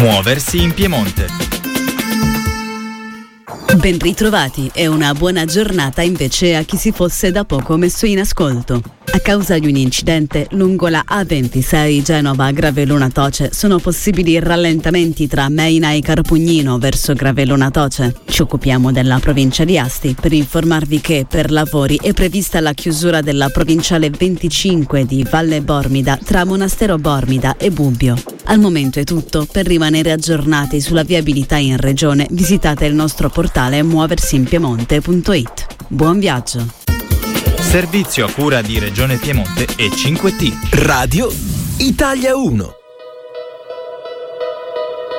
Muoversi in Piemonte. Ben ritrovati e una buona giornata invece a chi si fosse da poco messo in ascolto. A causa di un incidente lungo la A26 Genova-Gravellona Toce sono possibili rallentamenti tra Meina e Carpugnino verso Gravellona Toce. Ci occupiamo della provincia di Asti per informarvi che per lavori è prevista la chiusura della provinciale 25 di Valle Bormida tra Monastero Bormida e Bubbio. Al momento è tutto. Per rimanere aggiornati sulla viabilità in regione visitate il nostro portale muoversinpiemonte.it. Buon viaggio! Servizio a cura di Regione Piemonte e 5T. Radio Italia 1.